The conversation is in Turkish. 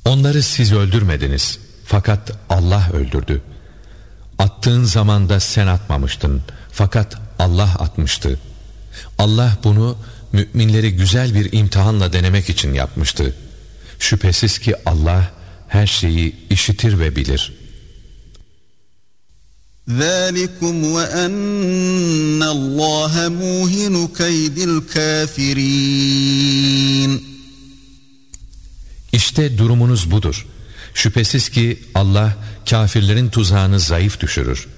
Onları siz öldürmediniz, fakat Allah öldürdü. Attığın zaman da sen atmamıştın, fakat Allah atmıştı. Allah bunu müminleri güzel bir imtihanla denemek için yapmıştı. Şüphesiz ki Allah her şeyi işitir ve bilir. ذَٰلِكُمْ وَأَنَّ اللّٰهَ مُوهِنُ كَيْدِ الْكَافِرِينَ. İşte durumunuz budur. Şüphesiz ki Allah kâfirlerin tuzağını zayıf düşürür.